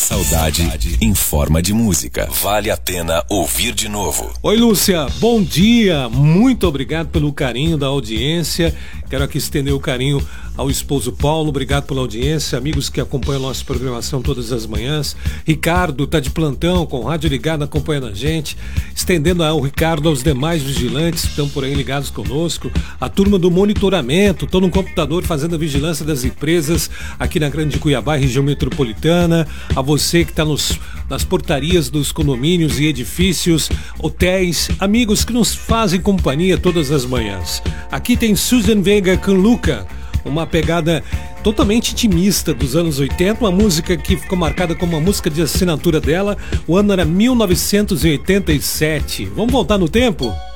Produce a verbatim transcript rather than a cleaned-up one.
Saudade em forma de música. Vale a pena ouvir de novo. Oi, Lúcia, bom dia. Muito obrigado pelo carinho da audiência. Quero aqui estender o carinho ao esposo Paulo. Obrigado pela audiência, amigos que acompanham a nossa programação todas as manhãs. Ricardo tá de plantão, com o rádio ligado, acompanhando a gente. Estendendo ao Ricardo aos demais vigilantes que estão por aí ligados conosco. A turma do monitoramento, tô no computador fazendo a vigilância das empresas aqui na Grande Cuiabá, região metropolitana. A você que está nas portarias dos condomínios e edifícios, hotéis, amigos que nos fazem companhia todas as manhãs. Aqui tem Susan Vega com Luca, uma pegada totalmente intimista dos anos oitenta, uma música que ficou marcada como uma música de assinatura dela. O ano era mil novecentos e oitenta e sete. Vamos voltar no tempo?